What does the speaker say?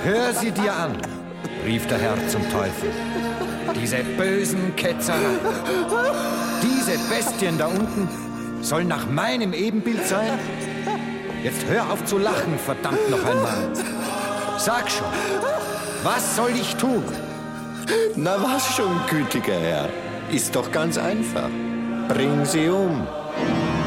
Hör sie dir an, rief der Herr zum Teufel. Diese bösen Ketzer, diese Bestien da unten sollen nach meinem Ebenbild sein? Jetzt hör auf zu lachen, verdammt noch einmal. Sag schon, was soll ich tun? Na was schon, gütiger Herr, ist doch ganz einfach. Bring sie um.